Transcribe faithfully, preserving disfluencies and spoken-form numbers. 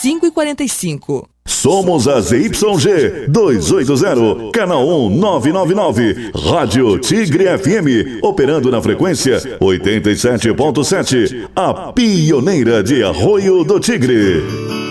cinco e quarenta e cinco. Somos a Z Y G duzentos e oitenta, canal um nove nove nove, Rádio Tigre F M, operando na frequência oitenta e sete ponto sete, a pioneira de Arroio do Tigre.